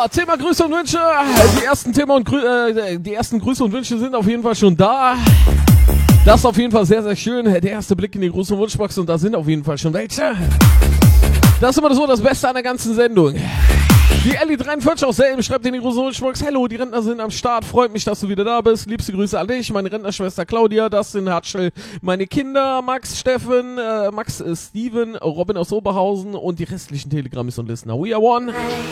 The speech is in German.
Thema Grüße und Wünsche. Die ersten Grüße und Wünsche sind auf jeden Fall schon da. Das ist auf jeden Fall sehr, sehr schön. Der erste Blick in die Grüße- und Wunschbox und da sind auf jeden Fall schon welche. Das ist immer so das Beste an der ganzen Sendung. Die Ellie43 aus Selben schreibt in die Grüße- und Wunschbox: Hello, die Rentner sind am Start. Freut mich, dass du wieder da bist. Liebste Grüße an dich, meine Rentnerschwester Claudia, Dustin, Hatschel, meine Kinder, Max, Steffen, Steven, Robin aus Oberhausen und die restlichen Telegrammis und Listener. We are one.